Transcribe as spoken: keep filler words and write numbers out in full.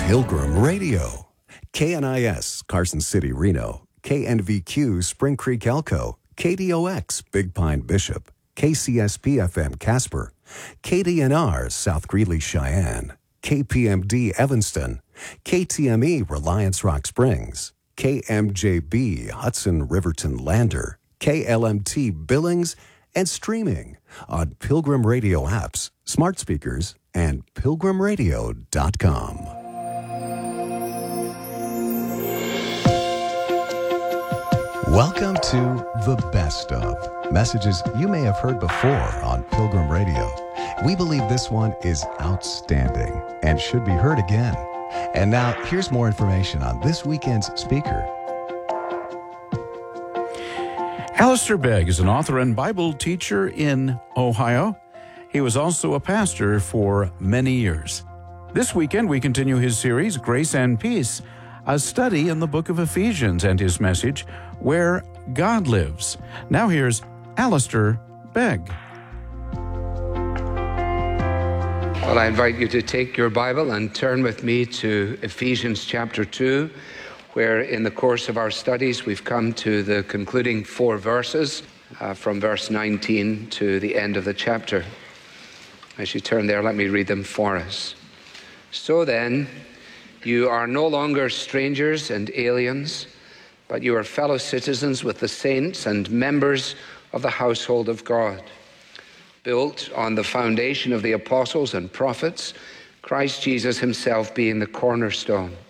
Pilgrim Radio. K N I S, Carson City, Reno. K N V Q, Spring Creek, Elko. K D O X, Big Pine, Bishop. K C S P F M, Casper. K D N R, South Greeley, Cheyenne. K P M D, Evanston. K T M E, Reliance Rock Springs. K M J B, Hudson, Riverton, Lander. K L M T, Billings, and streaming on Pilgrim Radio apps, smart speakers, and pilgrim radio dot com. Welcome to The Best Of, messages you may have heard before on Pilgrim Radio. We believe this one is outstanding and should be heard again. And now, here's more information on this weekend's speaker. Alistair Begg is an author and Bible teacher in Ohio. He was also a pastor for many years. This weekend, we continue his series, Grace and Peace, a study in the book of Ephesians, and his message, Where God Lives. Now here's Alistair Begg. Well, I invite you to take your Bible and turn with me to Ephesians chapter two, where in the course of our studies we've come to the concluding four verses uh, from verse nineteen to the end of the chapter. As you turn there, let me read them for us. So then, you are no longer strangers and aliens, but you are fellow citizens with the saints and members of the household of God, built on the foundation of the apostles and prophets, Christ Jesus himself being the cornerstone.